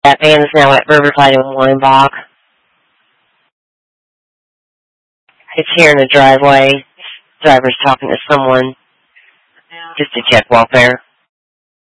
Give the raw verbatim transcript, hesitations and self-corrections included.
That van is now at Riverside and Weinbach. It's here in the driveway. Driver's talking to someone just to check welfare.